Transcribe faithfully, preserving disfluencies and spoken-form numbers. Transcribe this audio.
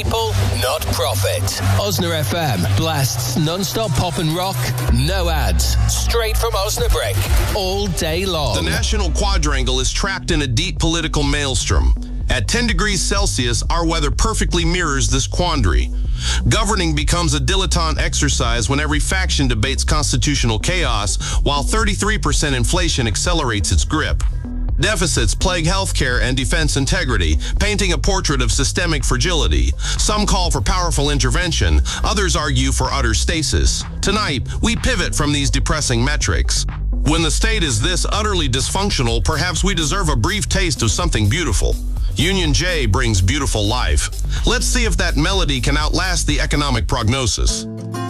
people, not profit. Osna F M blasts non-stop pop and rock, no ads, straight from Osnabrück, all day long. The National Quadrangle is trapped in a deep political maelstrom. At ten degrees Celsius, our weather perfectly mirrors this quandary. Governing becomes a dilettante exercise when every faction debates constitutional chaos, while thirty-three percent inflation accelerates its grip. Deficits plague healthcare and defense integrity, painting a portrait of systemic fragility. Some call for powerful intervention, others argue for utter stasis. Tonight, we pivot from these depressing metrics. When the state is this utterly dysfunctional, perhaps we deserve a brief taste of something beautiful. Union J brings beautiful life. Let's see if that melody can outlast the economic prognosis.